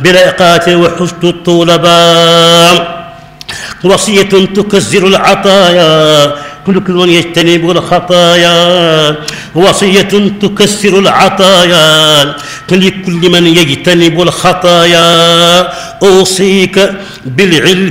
برقات وحشت الطلباء وصية تكسر العطايا كل يجتنب الخطايا وصية تكسر العطايا لكل من يجتنب الخطايا أوصيك بالعلم